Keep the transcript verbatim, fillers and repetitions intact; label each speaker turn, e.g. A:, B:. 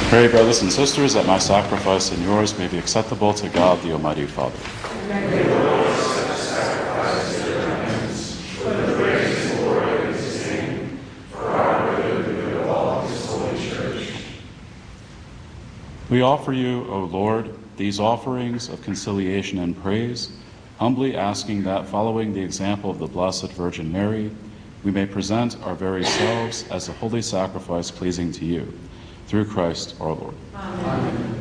A: Pray, brothers and sisters, that my sacrifice and yours may be acceptable to God, the Almighty Father.
B: May the Lord accept the sacrifice of your hands, for the praise and glory of his name, for our good and the good of all his holy church.
A: We offer you, O Lord, these offerings of conciliation and praise, humbly asking that, following the example of the Blessed Virgin Mary, we may present our very selves as a holy sacrifice pleasing to you. Through Christ our Lord.
B: Amen.